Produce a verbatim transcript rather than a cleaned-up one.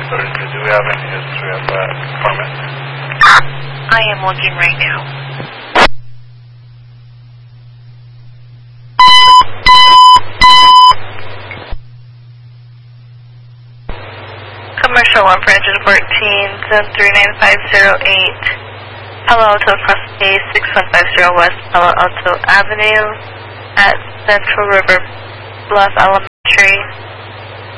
thirty-two. Do we have any history of that permit? I am looking right now. Commercial one for engine fourteen, zone three nine five zero eight. Palo Alto across A six one five zero West Palo Alto Avenue at Central River Bluff Elementary.